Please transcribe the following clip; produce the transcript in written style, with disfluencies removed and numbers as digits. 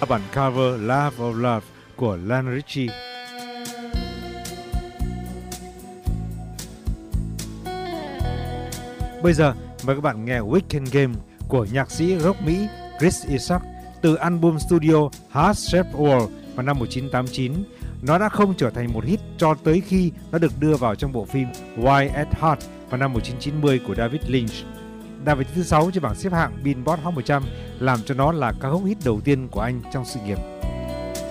bản cover Love of Love của Lionel Richie. Bây giờ mời các bạn nghe Weekend Game của nhạc sĩ rock Mỹ Chris Isaak từ album studio Heart Shaped World vào năm 1989. Nó đã không trở thành một hit cho tới khi nó được đưa vào trong bộ phim Why at Heart vào năm 1990 của David Lynch. Đạt vị thứ 6 trên bảng xếp hạng Billboard Hot 100, làm cho nó là ca khúc hit đầu tiên của anh trong sự nghiệp.